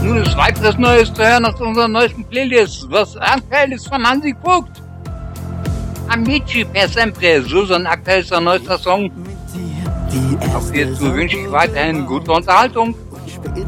Nun ist weiteres Neues zu hören aus unserer neuesten Playlist, was aktuell ist von Hansi Vogt. Amici per sempre, so sein aktuellster neuester Song. Auch hierzu wünsche ich weiterhin gute Unterhaltung.